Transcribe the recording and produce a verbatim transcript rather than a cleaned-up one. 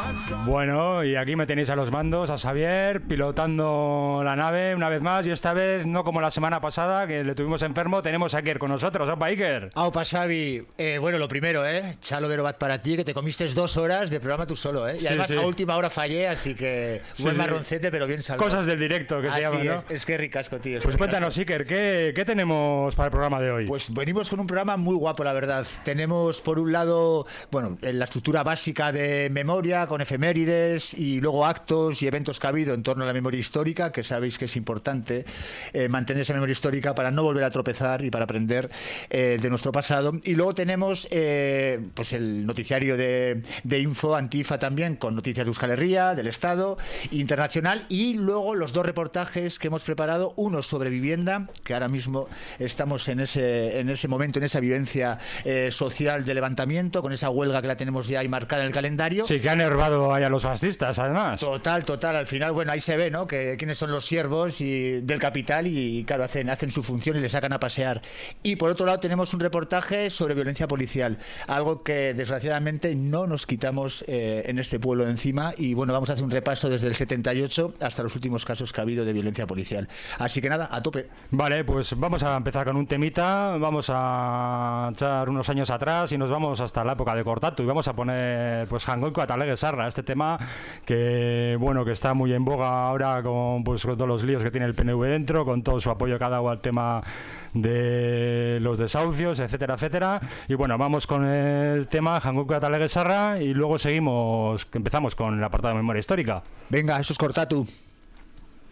Bueno, y aquí me tenéis a los mandos, a Xavier, pilotando la nave una vez más, y esta vez no como la semana pasada, que le tuvimos enfermo, tenemos a Iker con nosotros. ¡Opa, Iker! ¡Aupa, Xavi! Eh, bueno, lo primero, ¿eh? Chalo Vero Bat para ti, que te comiste dos horas de programa tú solo, ¿eh? Y sí, además sí. a última hora fallé, así que buen sí, marroncete, pero bien salvado. Cosas del directo, que así se llama, ¿no? Es, es que ricasco, tío. Pues cuéntanos, Iker, ¿qué, ¿qué tenemos para el programa de hoy? Pues venimos con un programa muy guapo, la verdad. Tenemos, por un lado, bueno, la estructura básica de memoria, con efemérides, y luego actos y eventos que ha habido en torno a la memoria histórica, que sabéis que es importante eh, mantener esa memoria histórica para no volver a tropezar y para aprender eh, de nuestro pasado. Y luego tenemos eh, pues el noticiario de, de Info Antifa también, con noticias de Euskal Herria, del Estado, internacional, y luego los dos reportajes que hemos preparado, uno sobre vivienda, que ahora mismo estamos en ese, en ese momento, en esa vivencia eh, social de levantamiento, con esa huelga que la tenemos ya ahí marcada en el calendario. Sí, que ha enervado ahí a los fascistas, además. Total, total. Al final, bueno, ahí se ve, ¿no? Que quiénes son los siervos y, del capital y, claro, hacen, hacen su función y le sacan a pasear. Y por otro lado tenemos un reportaje sobre violencia policial, algo que desgraciadamente no nos quitamos eh, en este pueblo de encima. Y bueno, vamos a hacer un repaso desde el setenta y ocho hasta los últimos casos que ha habido de violencia policial. Así que nada, a tope. Vale, pues vamos a empezar con un temita. Vamos a echar unos años atrás y nos vamos hasta la época de Cortatu y vamos a poner pues Jangoiko Atalegue Sarra, este tema que bueno, que está muy en boga ahora con, pues, con todos los líos que tiene el P N V dentro, con todo su apoyo que ha dado al tema de los desahucios, etcétera, etcétera. Y bueno, vamos con el tema Jangoiko Atalegue Sarra y luego seguimos, que empezamos con el apartado de memoria histórica. Venga, eso es Cortatu.